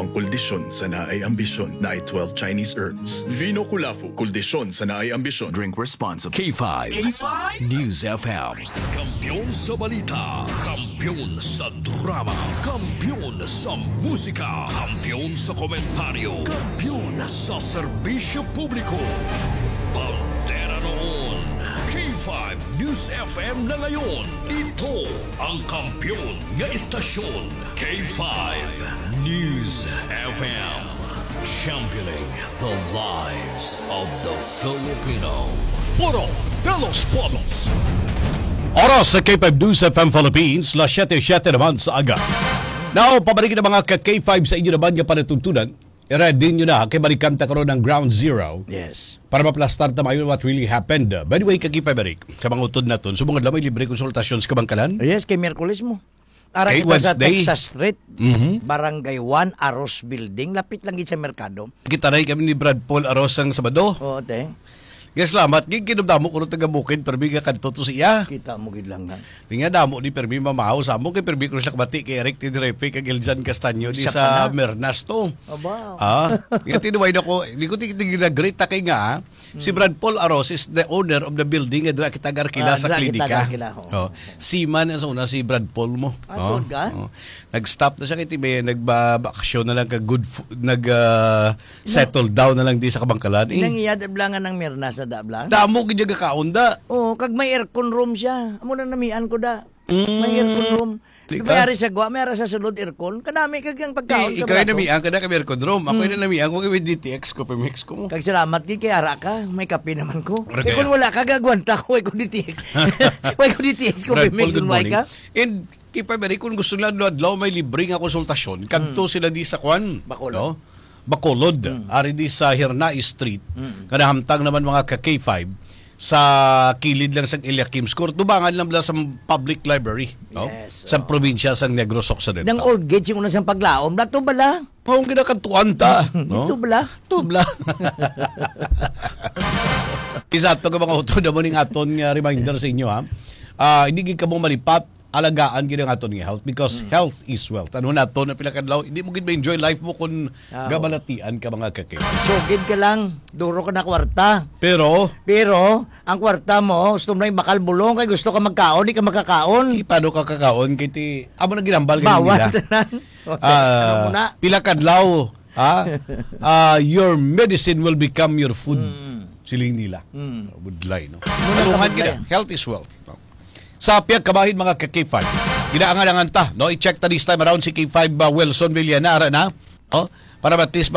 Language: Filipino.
ang kuldisyon sa naay ambisyon na ay 12 Chinese herbs. Vino Kulafu, kuldisyon sa naay ambisyon. Drink responsibly. K5 News FM. Kampiyon sa balita, kampiyon sa drama, kampiyon sa musika, kampiyon sa komentaryo, kampiyon sa serbisyo publiko. Pantera noon, K5 News FM na ngayon. Ito ang kampiyon nga istasyon, K5 News FM. Championing the lives of the Filipino. Puro de los Pueblos. Oras sa K5 News FM Philippines, 7:07 naman sa aga. Now, pabalikin ang mga ka-K5 sa inyo naman yung panatuntunan. I-ready nyo na, kay balikan ta karon ng Ground Zero. Yes. Para maplastar ta mayon what really happened. By the way, ka-K5 Barik, sa mga utod natin, subungad lamay libre konsultasyon sa kabangkalan. Yes, kay Miyerkules mo. Ara Kay kita sa Wednesday. Texas Street, Barangay 1, Aros Building. Lapit lang gid sa merkado. Kita na kami ni Brad Paul Aros ang Sabado. Oo, te. Yes, salamat. Ginkinabdamo ko rin taga-bukid, perbi ka kanto to siya. Kita mo gid lang nga. Nga damo ni perbi mamahaw sa mo kay perbi ko siya kabati kay Eric Tidrepe kay Giljan Castaño di Siya sa pa na. Mernas to. Aba. Nga tinuway na ko, hindi ko tigil-great kay nga. Si Brad Paul Aros is the owner of the building nga kita Garkila sa dra kita klinika. Garkila, Oh. oo. Seaman ang una si Brad Paul mo. Good ka? Nag-stop na siya kay tibe, nagbabakasyon na lang ka settle down na lang di sa kabangkalan. Inang iya dablangan ng Mirna sa dablang. Damo gid ka kaunda. Oo, kag may aircon room siya. Amo na namian ko da. May aircon room. Di ka? Mayari sa gwa, mayara sa sulod aircon. Kadami kag ang pagkaon Ikaw ay namiang ka na kami Aircondrome. Ako ay namiang ko kami DTX ko, Pemix ko mo. Kag salamat gid kay ara ka. May kape naman ko. Okay. Kay kun wala ka gagwanta ko ko DTX. Way ko DTX ko Brad Paul, Pemix good kun way morning. ka. And kay Paberi, kung gusto nila adlaw may libre nga konsultasyon, kadto sila di sa kwan. Bacolod. No? Bacolod. Ari di sa Hirnai Street. Kanahamtang naman mga ka-K5 sa kilid lang sa Eliakim's Court. Dubangan lang lang sa public library. No? Yes, Sa probinsya sa Negros Occidental. Nang old gate yung unang sang paglaom. Dato bala. Kung ginakantuan ta. No? Dito bala. Tubla. Isa to ka mga utod na mo ning aton nga reminder sa inyo ha. Hindi gid ka mo malipat alagaan gid ang aton nga health because health is wealth. Ano nato na pila kadlaw, hindi mo gid ma-enjoy life mo kung gabalatian ka mga kakay. Sugid ka lang. Duro ka na kwarta. Pero Pero, ang kwarta mo, gusto mo na yung bakal bulong, kay gusto ka magkaon, di ka makakaon. paano ka kakaon kay ti amo na ginambal kay Bawal nila. tanan. Ano mo na? Pila kadlaw your medicine will become your food. Siling nila. Budlay no. Talungan budlay. gid. Health is wealth. No? Sa piyag kabahin mga ka-K5. Ginaangan ta, no? I-check ta this time around si K5 Wilson Villanara na. Oh, para at least